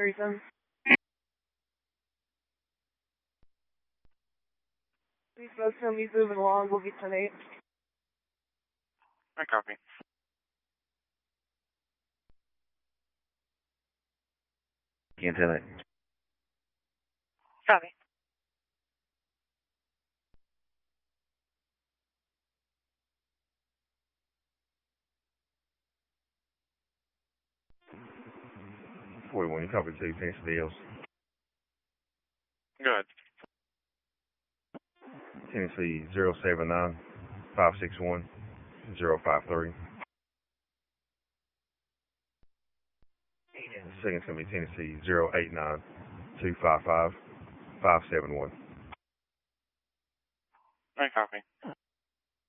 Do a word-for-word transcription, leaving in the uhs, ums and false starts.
thirty-seven. Please both tell me moving along. We'll be ten eight. I copy. Can't tell it. Copy. forty-one, you copy two, Tennessee Hills. Good. Tennessee zero seven nine five six one zero five three. The second's going to be Tennessee zero eight nine two five five five seven one. I copy.